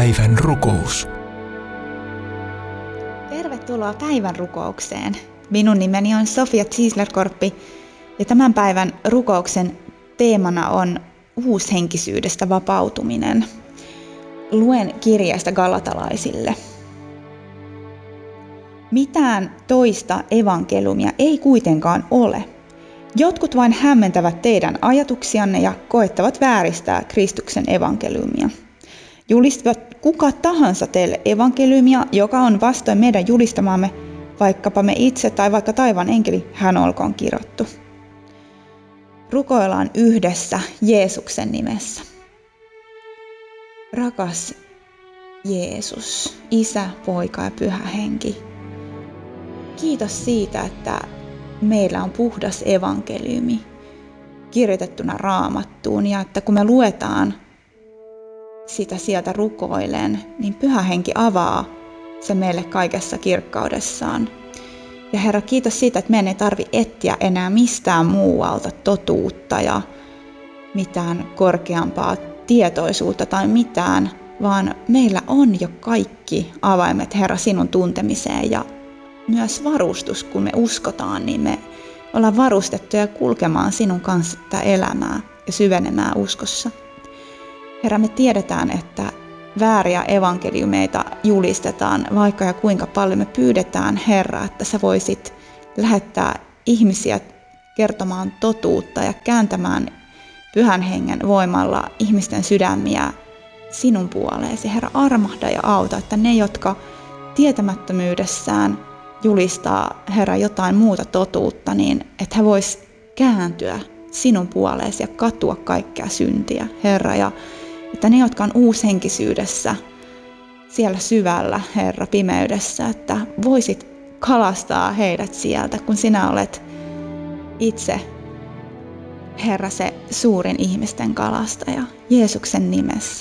Päivän rukous. Tervetuloa päivän rukoukseen. Minun nimeni on Sofia Ziesler-Korppi ja tämän päivän rukouksen teemana on uushenkisyydestä vapautuminen. Luen kirjeestä galatalaisille. Mitään toista evankeliumia ei kuitenkaan ole. Jotkut vain hämmentävät teidän ajatuksianne ja koettavat vääristää Kristuksen evankeliumia. Julistavat kuka tahansa teille evankeliumia, joka on vastoin meidän julistamaamme, vaikkapa me itse tai vaikka taivaan enkeli, hän olkoon kirottu. Rukoillaan yhdessä Jeesuksen nimessä. Rakas Jeesus, Isä, Poika ja Pyhä Henki, kiitos siitä, että meillä on puhdas evankeliumi kirjoitettuna Raamattuun ja että kun me luetaan sitä sieltä rukoillen, niin Pyhä Henki avaa se meille kaikessa kirkkaudessaan. Ja Herra, kiitos siitä, että meidän ei tarvitse etsiä enää mistään muualta totuutta ja mitään korkeampaa tietoisuutta tai mitään, vaan meillä on jo kaikki avaimet, Herra, sinun tuntemiseen ja myös varustus, kun me uskotaan, niin me ollaan varustettuja kulkemaan sinun kanssa tätä elämää ja syvenemään uskossa. Herra, me tiedetään, että vääriä evankeliumeita julistetaan, vaikka ja kuinka paljon me pyydetään, Herra, että sä voisit lähettää ihmisiä kertomaan totuutta ja kääntämään Pyhän Hengen voimalla ihmisten sydämiä sinun puoleesi. Herra, armahda ja auta, että ne, jotka tietämättömyydessään julistaa, Herra, jotain muuta totuutta, niin että he vois kääntyä sinun puoleesi ja katua kaikkea syntiä, Herra, ja että ne, jotka on uushenkisyydessä siellä syvällä, Herra, pimeydessä, että voisit kalastaa heidät sieltä, kun sinä olet itse, Herra, se suurin ihmisten kalastaja, Jeesuksen nimessä.